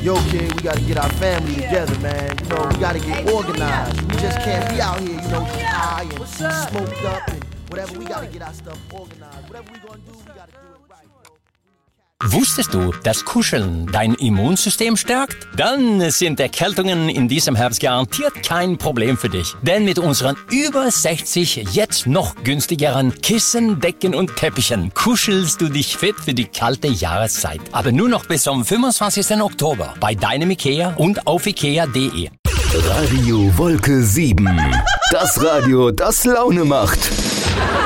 yo kid, we gotta get our family together, man. You know, we gotta get organized. We just can't be out here, you know, high and smoked up and whatever. We gotta get our stuff organized. Whatever we gonna do, we gotta do it right. Wusstest du, dass Kuscheln dein Immunsystem stärkt? Dann sind Erkältungen in diesem Herbst garantiert kein Problem für dich. Denn mit unseren über 60 jetzt noch günstigeren Kissen, Decken und Teppichen kuschelst du dich fit für die kalte Jahreszeit. Aber nur noch bis zum 25. Oktober bei deinem Ikea und auf ikea.de. Radio Wolke 7. Das Radio, das Laune macht.